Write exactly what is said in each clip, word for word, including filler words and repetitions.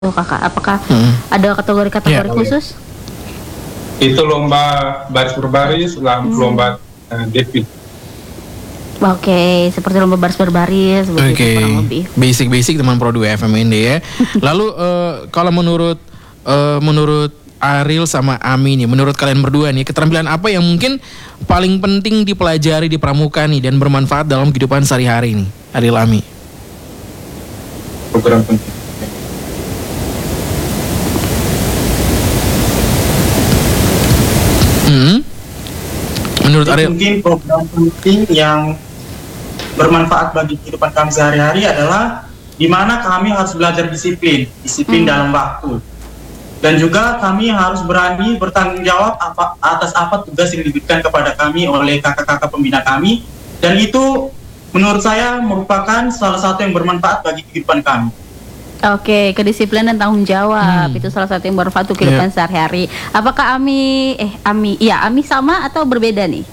kakak? Apakah Hmm. ada kategori-kategori Ya. khusus? Itu lomba baris berbaris, Hmm. lomba uh, defil. Oke, seperti lomba baris berbaris begitu Oke, kurang lebih. basic-basic teman Pro dua F M N D ya. Lalu eh, kalau menurut eh, menurut Ariel sama Ami nih, menurut kalian berdua nih, keterampilan apa yang mungkin paling penting dipelajari di pramuka nih dan bermanfaat dalam kehidupan sehari-hari nih, Ariel, Ami? Program penting. Hmm? Menurut Ariel? Mungkin program penting yang bermanfaat bagi kehidupan kami sehari-hari adalah di mana kami harus belajar disiplin, disiplin Hmm. dalam waktu. Dan juga kami harus berani bertanggung jawab apa, atas apa tugas yang diberikan kepada kami oleh kakak-kakak pembina kami. Dan itu menurut saya merupakan salah satu yang bermanfaat bagi kehidupan kami. Oke, kedisiplinan dan tanggung jawab Hmm. itu salah satu yang bermanfaat untuk kehidupan Iya. sehari-hari. Apakah Ami eh Ami, iya Ami sama atau berbeda nih?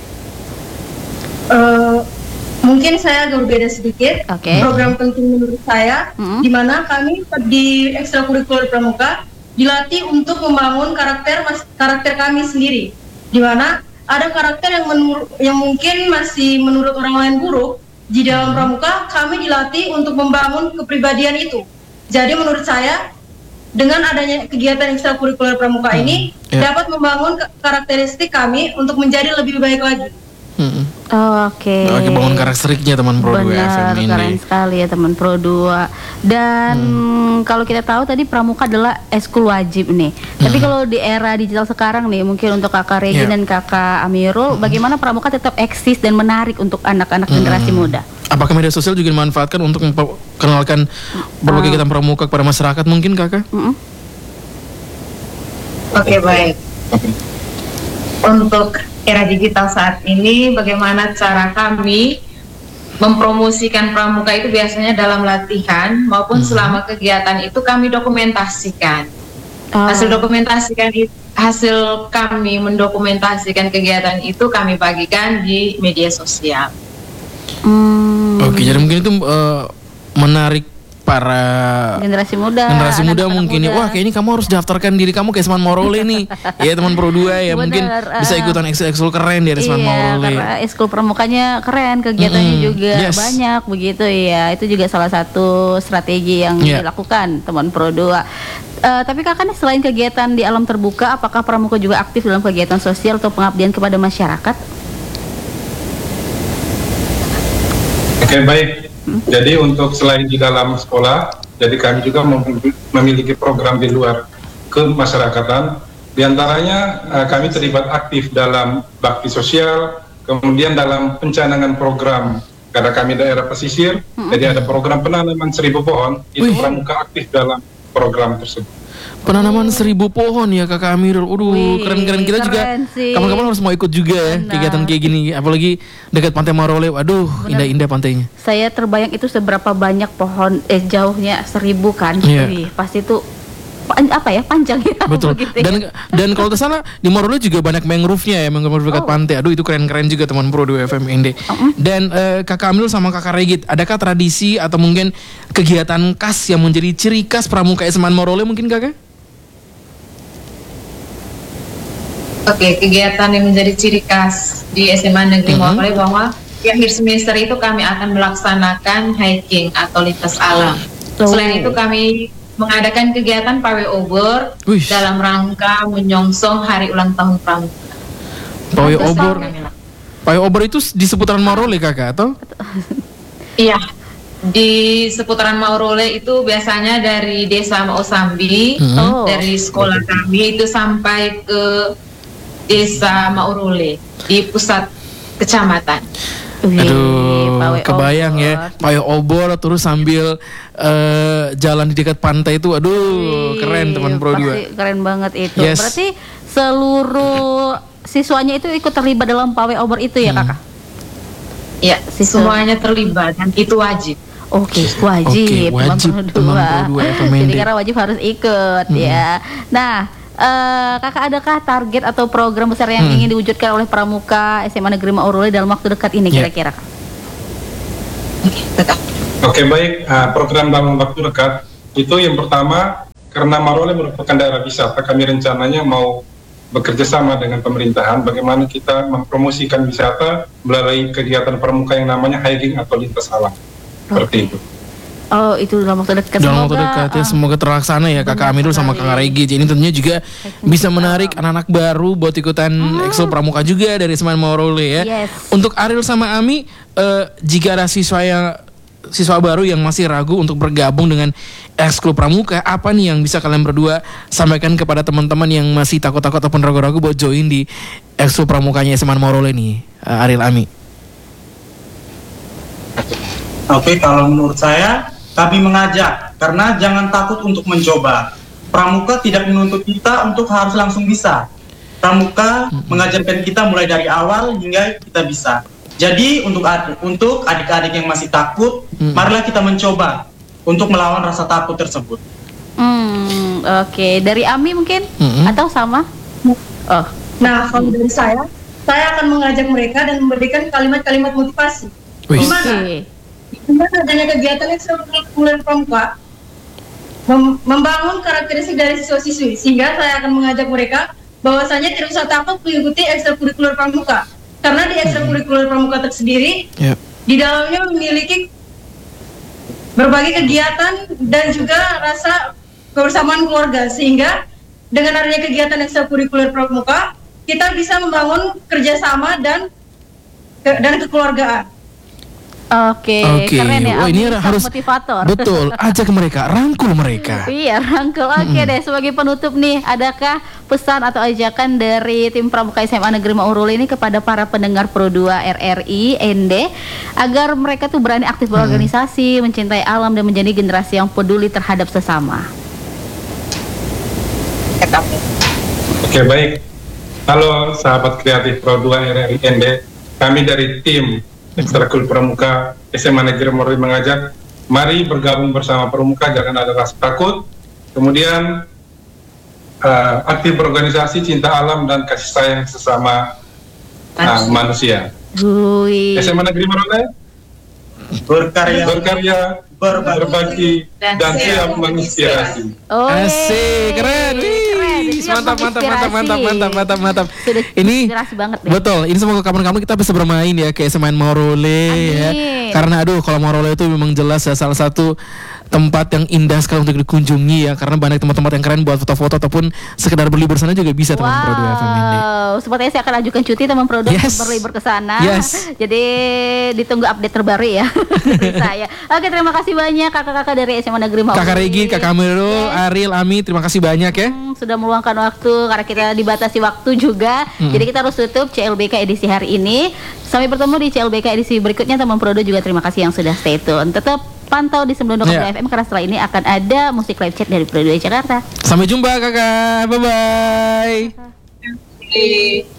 Eh, mungkin saya agak berbeda sedikit. Oke. Program penting menurut saya, Mm. di mana kami di ekstrakurikuler pramuka dilatih untuk membangun karakter mas, karakter kami sendiri. Di mana ada karakter yang menur, yang mungkin masih menurut orang lain buruk. Di dalam pramuka kami dilatih untuk membangun kepribadian itu. Jadi menurut saya dengan adanya kegiatan ekstrakurikuler pramuka ini Ya. dapat membangun ke- karakteristik kami untuk menjadi lebih baik lagi. Hmm. Oke. Oke, bangun karakteristiknya teman Pro dua F Benar, M N D. keren sekali ya teman Pro dua. Dan kalau kita tahu tadi pramuka adalah eskul wajib nih. Tapi kalau di era digital sekarang nih, mungkin untuk kakak Regi Ya. dan kakak Amirul, bagaimana pramuka tetap eksis dan menarik untuk anak-anak generasi muda? Apakah media sosial juga dimanfaatkan untuk memperkenalkan berbagai kegiatan pramuka kepada masyarakat mungkin, kakak? Mm-mm. Oke, baik. Untuk era digital saat ini, bagaimana cara kami mempromosikan pramuka itu biasanya dalam latihan maupun selama kegiatan itu kami dokumentasikan. Oh. Hasil dokumentasikan itu, hasil kami mendokumentasikan kegiatan itu kami bagikan di media sosial. Hmm, Oke, jadi mungkin itu eh, menarik para generasi muda. generasi muda anak-anak mungkin ya. muda. Wah, kayak ini kamu harus daftarkan diri kamu ke Esman Maurole nih. Ya, teman Pro dua ya, Bener, mungkin uh, bisa ikutan ekskul keren di Esman Iya, Maurole. karena eskul pramukanya keren, kegiatannya Mm-mm, juga yes. banyak begitu ya. Itu juga salah satu strategi yang Iya. dilakukan teman Pro dua. Eh, tapi kakak nih, selain kegiatan di alam terbuka, apakah pramuka juga aktif dalam kegiatan sosial atau pengabdian kepada masyarakat? Oke, baik. Jadi untuk selain di dalam sekolah, jadi kami juga mem- memiliki program di luar kemasyarakatan. Di antaranya eh, kami terlibat aktif dalam bakti sosial, kemudian dalam pencanangan program. Karena kami daerah pesisir, jadi ada program penanaman seribu pohon. Itu Wih. pramuka aktif dalam program tersebut. Penanaman seribu pohon ya, kakak Amirul. Waduh, Wih, keren-keren. Kita juga keren sih. kapan-kapan harus mau ikut juga ya Benar. kegiatan kayak gini. Apalagi dekat Pantai Maurole. Waduh, indah-indah pantainya. Saya terbayang itu seberapa banyak pohon, eh jauhnya seribu kan? Iya. Wih, pasti itu pan- apa ya, panjang ya. Betul. begitu ya. Dan dan kalau di sana di Maurole juga banyak mangrove-nya ya, mangrove dekat Oh. pantai. Aduh, itu keren-keren juga teman Pro dua F M N D. Dan eh, kakak Amirul sama kakak Regit, adakah tradisi atau mungkin kegiatan khas yang menjadi ciri khas pramuka Esman Maurole mungkin, kakak? Oke, kegiatan yang menjadi ciri khas di S M A Negeri Mhm. Maurole bahwa di akhir semester itu kami akan melaksanakan hiking atau lintas alam. Oh. Selain itu kami mengadakan kegiatan pawai obor Wih. dalam rangka menyongsong hari ulang tahun pramuka. Pawai Itu selalu obor. kami lakukan. Pawai obor itu di seputaran Maurole, kakak, atau? Iya, di seputaran Maurole itu biasanya dari desa Mausambi, Mhm. Oh. dari sekolah kami itu sampai ke desa Maurole di pusat kecamatan. Wih, Aduh, pawai kebayang obor. ya, pawai obor terus sambil eh, jalan di dekat pantai itu, aduh, Wih, keren teman Pro dua. pasti keren banget itu. Yes. Berarti seluruh siswanya itu ikut terlibat dalam pawai obor itu ya, kakak? Ya, Siswa. semuanya terlibat dan itu wajib. Oke, wajib, Oke, wajib, teman teman Pro Pro dua F M N D. Jadi karena wajib harus ikut ya. Nah, eh, kakak adakah target atau program besar yang Hmm. ingin diwujudkan oleh pramuka S M A Negeri Maurole dalam waktu dekat ini Ya. kira-kira? Oke, tetap. Oke, baik. Uh, program dalam waktu dekat Itu yang pertama, karena Marole merupakan daerah wisata, kami rencananya mau bekerja sama dengan pemerintahan bagaimana kita mempromosikan wisata melalui kegiatan pramuka yang namanya hiking atau lintas alam. Seperti Oke. itu. Oh, itu dalam waktu dekat. Dalam waktu Semoga, dekat ya, ah, semoga terlaksana ya Kakak benar Amirul sama sekali. Kakak Regi. Ini tentunya juga bisa menarik anak-anak baru buat ikutan Ekskul Pramuka juga dari Semen Marole ya. Yes. Untuk Ariel sama Ami, eh, jika ada siswa yang siswa baru yang masih ragu untuk bergabung dengan Ekskul Pramuka, apa nih yang bisa kalian berdua sampaikan kepada teman-teman yang masih takut-takut ataupun ragu-ragu buat join di Ekskul Pramukanya Semen Marole nih, eh, Ariel, Ami? Oke, kalau menurut saya, kami mengajak karena jangan takut untuk mencoba. Pramuka tidak menuntut kita untuk harus langsung bisa. Pramuka mengajarkan kita mulai dari awal hingga kita bisa. Jadi untuk ad- untuk adik-adik yang masih takut, Mm. marilah kita mencoba untuk melawan rasa takut tersebut. Hmm, oke. Dari Ami mungkin Mm-mm. atau sama? Oh, Nah, kalau dari saya, saya akan mengajak mereka dan memberikan kalimat-kalimat motivasi. Wih. Gimana? oke. Dengan adanya kegiatan ekstrakurikuler pramuka mem- membangun karakteristik dari siswa-siswi, sehingga saya akan mengajak mereka bahwasanya tidak usah takut mengikuti ekstrakurikuler pramuka, karena di ekstrakurikuler pramuka tersendiri Ya. di dalamnya memiliki berbagai kegiatan dan juga rasa kebersamaan keluarga, sehingga dengan adanya kegiatan ekstrakurikuler pramuka kita bisa membangun kerjasama dan ke- dan kekeluargaan. Oke, Oke, keren ya. wah, ini Ami, sang harus motivator. betul. Ajak mereka, rangkul mereka. Iya, rangkul. Oke deh, sebagai penutup nih, adakah pesan atau ajakan dari tim Pramuka S M A Negeri Marole ini kepada para pendengar Pro dua R R I N D agar mereka tuh berani aktif berorganisasi, mencintai alam dan menjadi generasi yang peduli terhadap sesama? Oke, baik. Halo sahabat kreatif Pro dua R R I N D, kami dari tim Ekskul Pramuka S M A Negeri Marole mengajak, mari bergabung bersama Pramuka, jangan ada rasa takut. Kemudian uh, aktif berorganisasi, cinta alam dan kasih sayang sesama uh, manusia. Hui. S M A Negeri Marole Berkarya, berkarya, berbagi, berbagi, dan dan siap siap menginspirasi. Oh, Asik, keren. Wih, Siap mantap, mantap, mantap, mantap, menginspirasi. mantap, mantap, mantap. Sudah Ini inspirasi banget deh. betul. Ini semoga kapan-kapan kita bisa bermain ya kayak Semen Marole ya. Amin. Karena aduh, kalau Marole itu memang jelas ya salah satu tempat yang indah sekali untuk dikunjungi ya, karena banyak tempat-tempat yang keren buat foto-foto ataupun sekedar berlibur sana juga bisa teman Pro dua F M ini. Wow, sepertinya saya akan ajukan cuti teman Pro dua Yes. untuk berlibur ke sana. Yes. Jadi ditunggu update terbaru ya dari saya. Oke, terima kasih banyak kakak-kakak dari S M A Negeri Marole. Kakak Regi, Kakak Amirul, Yes. Ariel, Ami, terima kasih banyak ya. Hmm, sudah meluangkan waktu karena kita dibatasi waktu juga. Hmm. Jadi kita harus tutup C L B K edisi hari ini. Sampai bertemu di C L B K edisi berikutnya teman Pro dua juga terima kasih yang sudah stay tune. Tetap pantau di sembilan puluh dua Yeah. F M karena setelah ini akan ada musik live chat dari Pro dua Jakarta. Sampai jumpa Kakak. Bye bye. Di